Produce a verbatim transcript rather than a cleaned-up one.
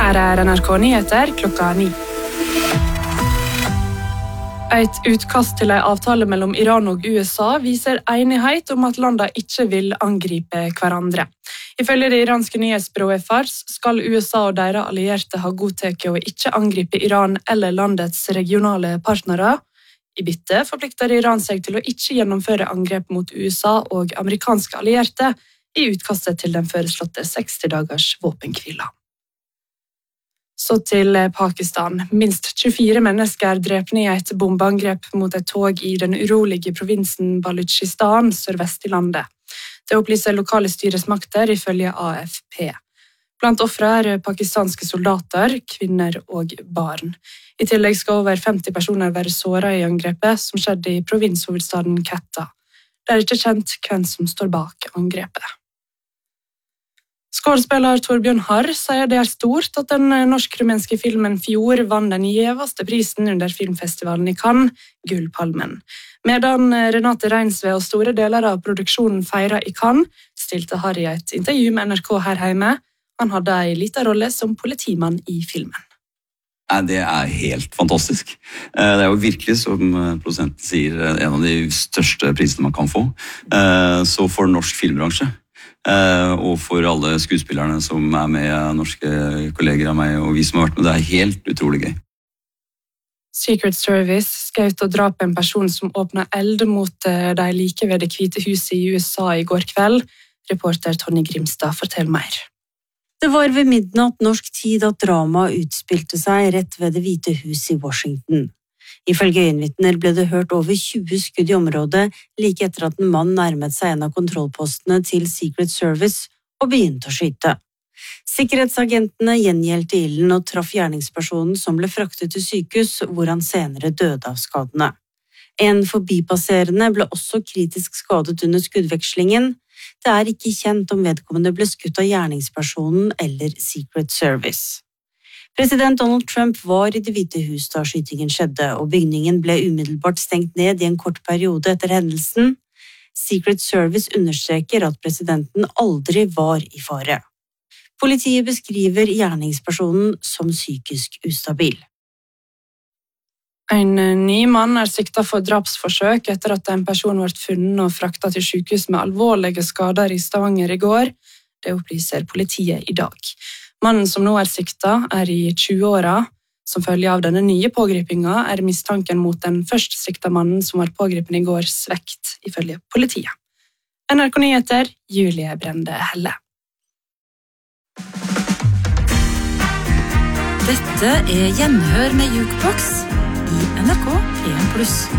Her er N R K Nyheter klokka ni. Et utkast til en avtale mellom Iran og U S A viser enighet om at landene ikke vil angripe hverandre. Ifølge det iranske nyhetsbyrået Fars skal U S A og deres allierte ha godtatt å ikke angripe Iran eller landets regionale partnere. I bytte forplikter Iran seg til å ikke gjennomføre angrep mot U S A og amerikanske allierte i utkastet til den foreslåtte seksti dagers våpenhvila. Så til Pakistan. Minst tjuefire mennesker drepne i et bombeangrep mot et tog i den urolige provinsen Baluchistan, sørvest i landet. Det opplyser lokale styresmakter ifølge A F P. Blant ofre er pakistanske soldater, kvinner og barn. I tillegg skal over femti personer være såret i angrepet som skjedde i provinshovedstaden Quetta. Det er ikke kjent hvem som står bak angrepet. Skådespiller Torbjørn Harr sier det er stort at den norsk-rumenske filmen Fjord vann den gjeveste prisen under filmfestivalen i Cannes, Gullpalmen. Medan Renate Reinsve og store deler av produksjonen feiret i Cannes, stilte Harr i et intervju med N R K her hjemme. Han hadde en liten rolle som politimann i filmen. Det er helt fantastisk. Det er jo virkelig, som produsenten sier, en av de største prisene man kan få. Så for norsk filmbransje, og for alle skuespillerne som er med, norske kolleger av meg, og vi som har vært med, det er helt utrolig gøy. Secret Service skjøt og drap en person som åpnet eld mot de like ved Det hvite huset i U S A i går kveld. Reporter Tonje Grimstad forteller mer. Det var ved midnatt norsk tid at drama utspilte seg rett ved Det hvite hus i Washington. Ifølge øyenvitner ble det hørt over tjue skudd i området like etter at en mann nærmet seg en av kontrollpostene til Secret Service og begynte å skyte. Sikkerhetsagentene gjengjeldte ilden og traff gjerningspersonen som ble fraktet til sykehus, hvor han senere døde av skadene. En forbipasserende ble også kritisk skadet under skuddvekslingen. Det er ikke kjent om vedkommende ble skutt av gjerningspersonen eller Secret Service. President Donald Trump var i Det hvite hus da skytingen skjedde, og bygningen ble umiddelbart stengt ned i en kort periode etter hendelsen. Secret Service understreker at presidenten aldri var i fare. Politiet beskriver gjerningspersonen som psykisk ustabil. En ny mann er siktet for drapsforsøk etter at en person ble funnet og fraktet til sykehus med alvorlige skader i Stavanger i går. Det opplyser politiet i dag. Mannen som nå er siktet er i tjueåra. Som følge av denne nye pågripingen er mistanken mot den først sikta mannen som var pågripen i går svekt, ifølge politiet. N R K Nyheter, Julie Brende Helle. Dette er Gjenhør med Jukebox i N R K P en pluss.